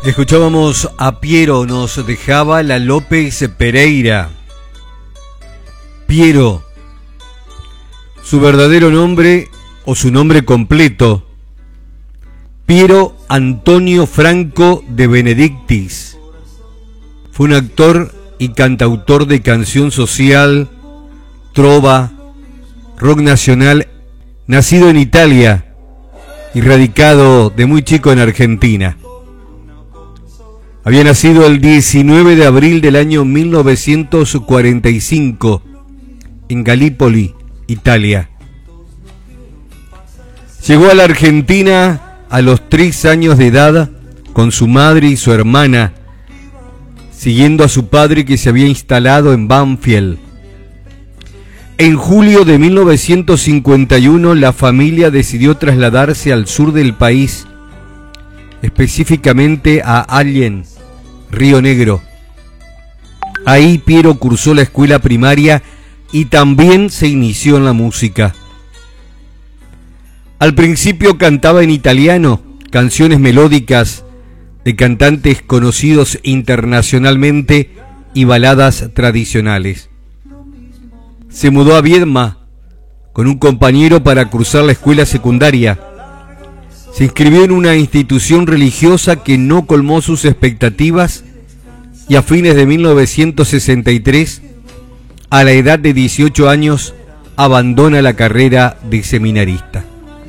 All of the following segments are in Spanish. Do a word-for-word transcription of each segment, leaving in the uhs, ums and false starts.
Escuchábamos a Piero, nos dejaba la López Pereira. Piero, su verdadero nombre o su nombre completo, Piero Antonio Franco de Benedictis. Fue un actor y cantautor de canción social, trova, rock nacional, nacido en Italia y radicado de muy chico en Argentina. Había nacido el diecinueve de abril del año mil novecientos cuarenta y cinco en Galípoli, Italia. Llegó a la Argentina a los tres años de edad con su madre y su hermana, siguiendo a su padre que se había instalado en Banfield. En julio de mil novecientos cincuenta y uno la familia decidió trasladarse al sur del país, específicamente a Allen, Río Negro. Ahí Piero cursó la escuela primaria y también se inició en la música. Al principio cantaba en italiano, canciones melódicas de cantantes conocidos internacionalmente y baladas tradicionales. Se mudó a Viedma con un compañero para cursar la escuela secundaria. Se inscribió en una institución religiosa que no colmó sus expectativas y a fines de mil novecientos sesenta y tres, a la edad de dieciocho años, abandona la carrera de seminarista.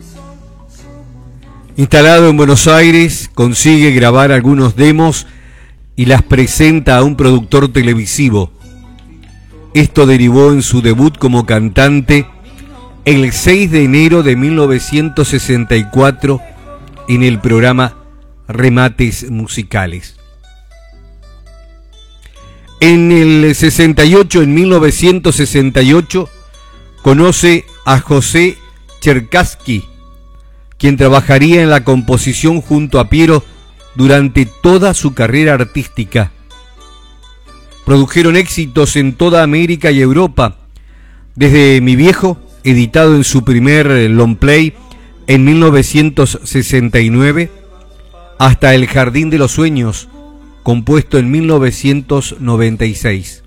Instalado en Buenos Aires, consigue grabar algunos demos y las presenta a un productor televisivo. Esto derivó en su debut como cantante el seis de enero de mil novecientos sesenta y cuatro en el programa Remates Musicales. En el sesenta y ocho, en mil novecientos sesenta y ocho, conoce a José Cherkassky, quien trabajaría en la composición junto a Piero durante toda su carrera artística. Produjeron éxitos en toda América y Europa, desde Mi Viejo, editado en su primer long play en mil novecientos sesenta y nueve, hasta El Jardín de los Sueños, compuesto en mil novecientos noventa y seis.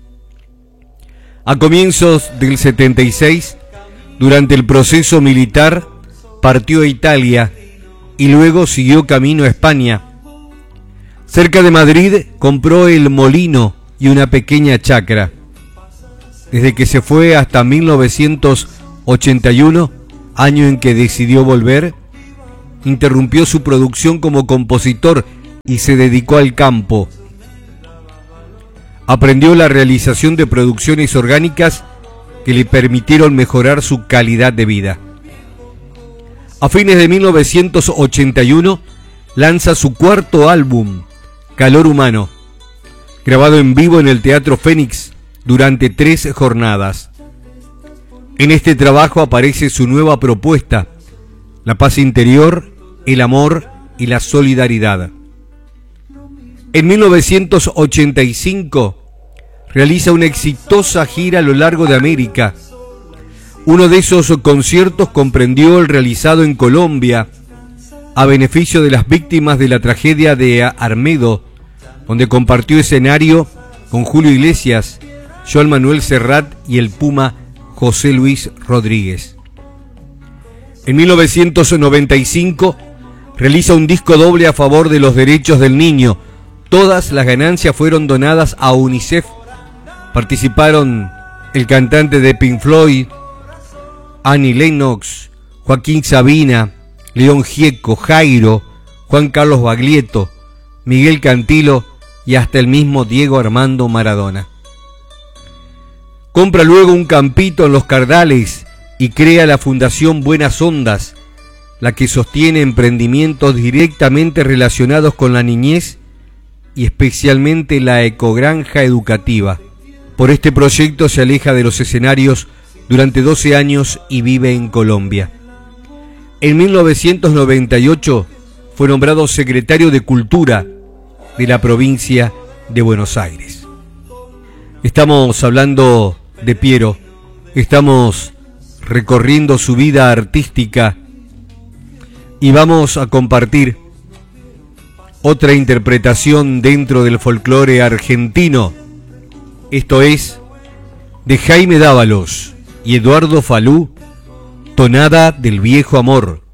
A comienzos del setenta y seis, durante el proceso militar, partió a Italia y luego siguió camino a España. Cerca de Madrid compró el molino y una pequeña chacra. Desde que se fue hasta mil novecientos ochenta y uno, año en que decidió volver, interrumpió su producción como compositor y se dedicó al campo. Aprendió la realización de producciones orgánicas que le permitieron mejorar su calidad de vida. A fines de mil novecientos ochenta y uno lanza su cuarto álbum, Calor Humano, grabado en vivo en el Teatro Fénix durante tres jornadas. En este trabajo aparece su nueva propuesta, la paz interior, el amor y la solidaridad. En mil novecientos ochenta y cinco realiza una exitosa gira a lo largo de América. Uno de esos conciertos comprendió el realizado en Colombia a beneficio de las víctimas de la tragedia de Armedo, donde compartió escenario con Julio Iglesias, Joan Manuel Serrat y el Puma José Luis Rodríguez. En mil novecientos noventa y cinco realiza un disco doble a favor de los derechos del niño. Todas las ganancias fueron donadas a UNICEF. Participaron el cantante de Pink Floyd, Annie Lennox, Joaquín Sabina, León Gieco, Jairo, Juan Carlos Baglietto, Miguel Cantilo y hasta el mismo Diego Armando Maradona. Compra luego un campito en Los Cardales y crea la Fundación Buenas Ondas, la que sostiene emprendimientos directamente relacionados con la niñez y especialmente la ecogranja educativa. Por este proyecto se aleja de los escenarios durante doce años y vive en Colombia. En mil novecientos noventa y ocho fue nombrado secretario de Cultura de la provincia de Buenos Aires. Estamos hablando de Piero, estamos recorriendo su vida artística y vamos a compartir otra interpretación dentro del folclore argentino. Esto es de Jaime Dávalos y Eduardo Falú, Tonada del Viejo Amor.